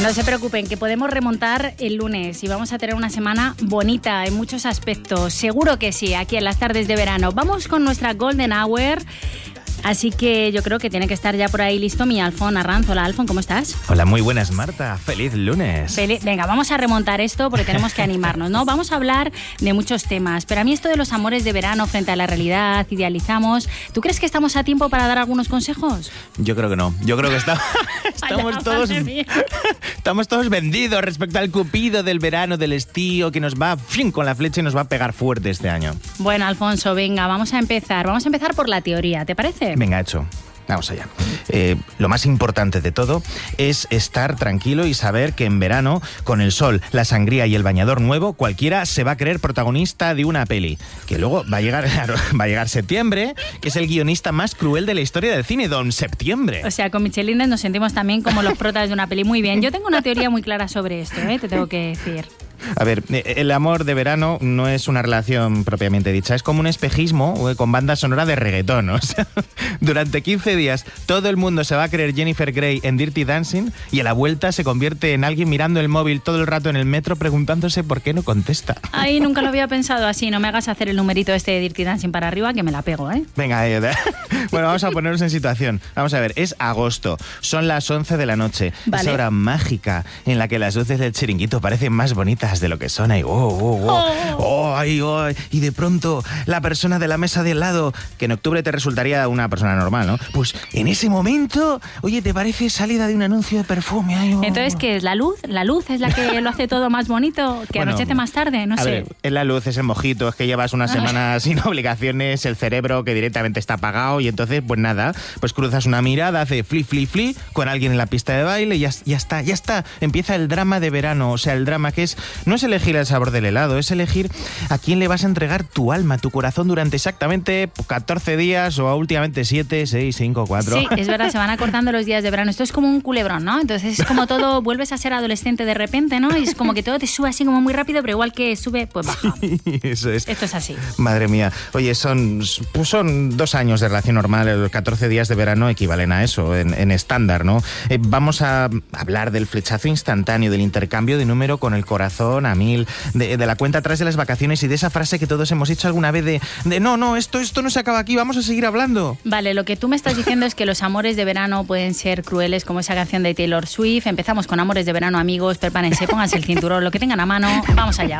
No se preocupen, que podemos remontar el lunes y vamos a tener una semana bonita en muchos aspectos. Seguro que sí, aquí en las tardes de verano. Vamos con nuestra Golden Hour. Así que yo creo que tiene que estar ya por ahí listo mi Alfon Arranz. Hola, Alfon, ¿cómo estás? Hola, muy buenas, Marta. Feliz lunes. Venga, vamos a remontar esto porque tenemos que animarnos, ¿no? Vamos a hablar de muchos temas, pero a mí esto de los amores de verano frente a la realidad, idealizamos. ¿Tú crees que estamos a tiempo para dar algunos consejos? Yo creo que no. Yo creo que estamos todos vendidos respecto al cupido del verano, del estío, que nos va con la flecha y nos va a pegar fuerte este año. Bueno, Alfonso, venga, vamos a empezar. Vamos a empezar por la teoría, ¿te parece? Venga, hecho. Vamos allá. Lo más importante de todo es estar tranquilo y saber que en verano, con el sol, la sangría y el bañador nuevo, cualquiera se va a creer protagonista de una peli. Que luego va a llegar septiembre, que es el guionista más cruel de la historia del cine, Don Septiembre. O sea, con Michelines nos sentimos también como los protas de una peli. Muy bien, yo tengo una teoría muy clara sobre esto, te tengo que decir. A ver, el amor de verano no es una relación propiamente dicha, es como un espejismo con banda sonora de reggaetón. O sea, durante 15 días todo el mundo se va a creer Jennifer Grey en Dirty Dancing y a la vuelta se convierte en alguien mirando el móvil todo el rato en el metro preguntándose por qué no contesta. Ay, nunca lo había pensado así, no me hagas hacer el numerito este de Dirty Dancing para arriba que me la pego, ¿eh? Venga, bueno, vamos a ponernos en situación. Vamos a ver, es agosto, son las 11 de la noche, vale. Es hora mágica en la que las luces del chiringuito parecen más bonitas de lo que son ahí. Y de pronto la persona de la mesa de al lado, que en octubre te resultaría una persona normal, ¿no? Pues en ese momento, oye, ¿te parece salida de un anuncio de perfume? Ay, Entonces, ¿qué es? ¿La luz? ¿La luz es la que lo hace todo más bonito? ¿Que anochece más tarde? No sé. Ver, es la luz, es el mojito, es que llevas una semana sin obligaciones, el cerebro que directamente está apagado y entonces, pues nada, pues cruzas una mirada, hace fli con alguien en la pista de baile y ya está. Empieza el drama de verano, o sea, el drama que no es elegir el sabor del helado, es elegir a quién le vas a entregar tu alma, tu corazón durante exactamente 14 días o últimamente 7, 6, 5, 4. Sí, es verdad, se van acortando los días de verano. Esto es como un culebrón, ¿no? Entonces es como todo, vuelves a ser adolescente de repente, ¿no? Y es como que todo te sube así como muy rápido, pero igual que sube, pues baja. Sí, eso es. Esto es así. Madre mía. Oye, son 2 años de relación normal, 14 días de verano equivalen a eso, en estándar, ¿no? Vamos a hablar del flechazo instantáneo, del intercambio de número con el corazón a 1000, de la cuenta atrás de las vacaciones y de esa frase que todos hemos hecho alguna vez de no, esto no se acaba aquí, vamos a seguir hablando. Vale, lo que tú me estás diciendo es que los amores de verano pueden ser crueles, como esa canción de Taylor Swift. Empezamos con amores de verano, amigos, prepárense, pónganse el cinturón, lo que tengan a mano, vamos allá.